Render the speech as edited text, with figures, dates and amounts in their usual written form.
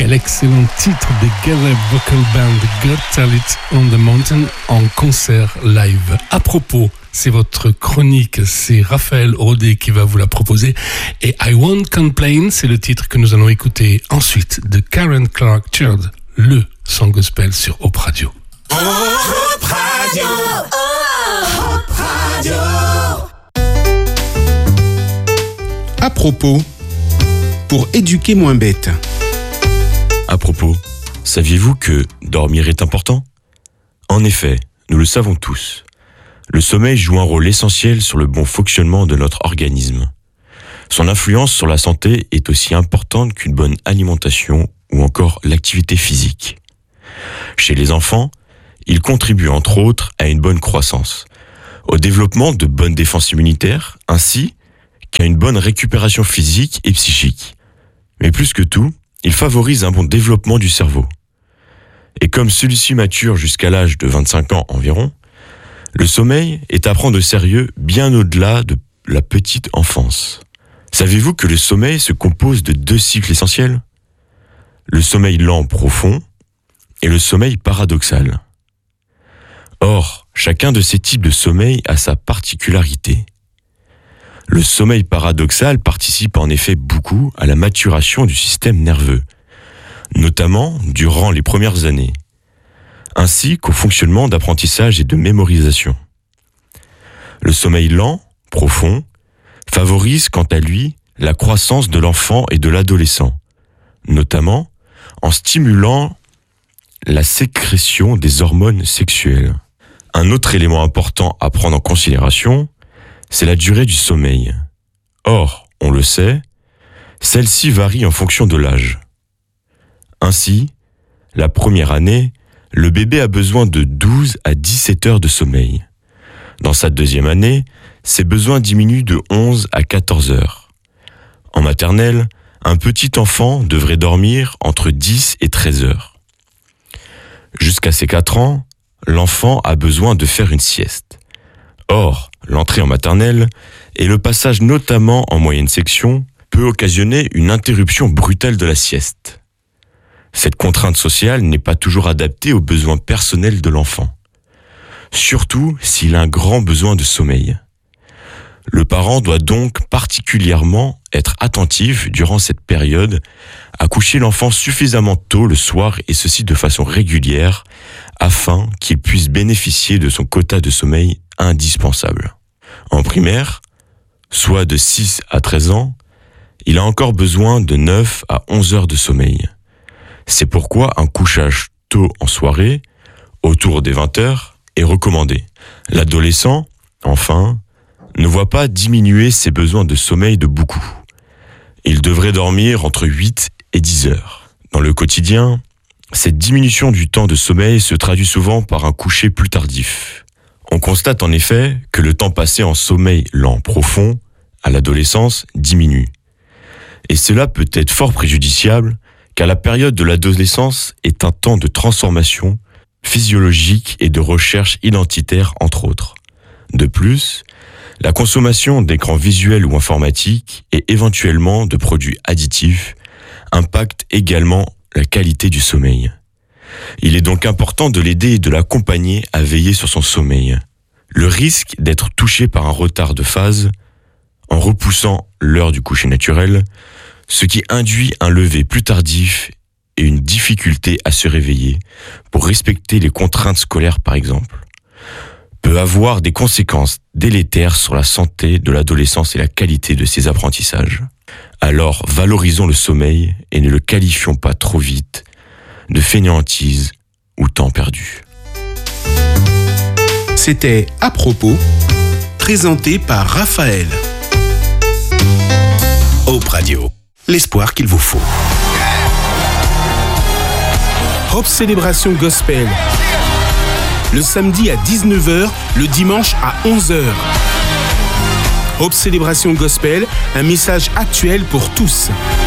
Quel excellent titre de Gallup Vocal Band, Got Talent on the Mountain, en concert live. À propos, c'est votre chronique, c'est Raphaël Audet qui va vous la proposer. Et I Won't Complain, c'est le titre que nous allons écouter ensuite de Karen Clark Churd, le son gospel sur Hope Radio. Hope Radio, Hope Radio. À propos, pour éduquer moins bête. À propos, saviez-vous que dormir est important ? En effet, nous le savons tous. Le sommeil joue un rôle essentiel sur le bon fonctionnement de notre organisme. Son influence sur la santé est aussi importante qu'une bonne alimentation ou encore l'activité physique. Chez les enfants, il contribue entre autres à une bonne croissance, au développement de bonnes défenses immunitaires, ainsi qu'à une bonne récupération physique et psychique. Mais plus que tout, il favorise un bon développement du cerveau. Et comme celui-ci mature jusqu'à l'âge de 25 ans environ, le sommeil est à prendre au sérieux bien au-delà de la petite enfance. Savez-vous que le sommeil se compose de 2 cycles essentiels ? Le sommeil lent profond et le sommeil paradoxal. Or, chacun de ces types de sommeil a sa particularité. Le sommeil paradoxal participe en effet beaucoup à la maturation du système nerveux, notamment durant les premières années, ainsi qu'au fonctionnement d'apprentissage et de mémorisation. Le sommeil lent, profond, favorise quant à lui la croissance de l'enfant et de l'adolescent, notamment en stimulant la sécrétion des hormones sexuelles. Un autre élément important à prendre en considération, c'est la durée du sommeil. Or, on le sait, celle-ci varie en fonction de l'âge. Ainsi, la première année, le bébé a besoin de 12 à 17 heures de sommeil. Dans sa deuxième année, ses besoins diminuent de 11 à 14 heures. En maternelle, un petit enfant devrait dormir entre 10 et 13 heures. Jusqu'à ses 4 ans, l'enfant a besoin de faire une sieste. Or, l'entrée en maternelle et le passage notamment en moyenne section peut occasionner une interruption brutale de la sieste. Cette contrainte sociale n'est pas toujours adaptée aux besoins personnels de l'enfant, surtout s'il a un grand besoin de sommeil. Le parent doit donc particulièrement être attentif durant cette période à coucher l'enfant suffisamment tôt le soir et ceci de façon régulière afin qu'il puisse bénéficier de son quota de sommeil indispensable. En primaire, soit de 6 à 13 ans, il a encore besoin de 9 à 11 heures de sommeil. C'est pourquoi un couchage tôt en soirée, autour des 20 heures, est recommandé. L'adolescent, enfin, ne voit pas diminuer ses besoins de sommeil de beaucoup. Il devrait dormir entre 8 et 10 heures. Dans le quotidien, cette diminution du temps de sommeil se traduit souvent par un coucher plus tardif. On constate en effet que le temps passé en sommeil lent profond à l'adolescence diminue. Et cela peut être fort préjudiciable car la période de l'adolescence est un temps de transformation physiologique et de recherche identitaire entre autres. De plus, la consommation d'écrans visuels ou informatiques et éventuellement de produits additifs impacte également la qualité du sommeil. Il est donc important de l'aider et de l'accompagner à veiller sur son sommeil. Le risque d'être touché par un retard de phase en repoussant l'heure du coucher naturel, ce qui induit un lever plus tardif et une difficulté à se réveiller pour respecter les contraintes scolaires par exemple, peut avoir des conséquences délétères sur la santé de l'adolescence et la qualité de ses apprentissages. Alors valorisons le sommeil et ne le qualifions pas trop vite de fainéantise ou temps perdu. C'était À propos, présenté par Raphaël. Hope Radio, l'espoir qu'il vous faut. Hope Célébration Gospel. Le samedi à 19h, le dimanche à 11h. Hope Célébration Gospel, un message actuel pour tous.